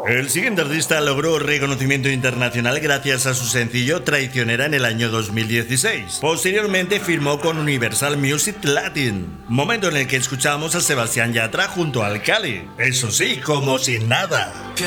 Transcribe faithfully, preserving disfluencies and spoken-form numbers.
El siguiente artista logró reconocimiento internacional gracias a su sencillo Traicionera en el año dos mil dieciséis. Posteriormente firmó con Universal Music Latin, momento en el que escuchamos a Sebastián Yatra junto al Cali. Eso sí, como sin nada.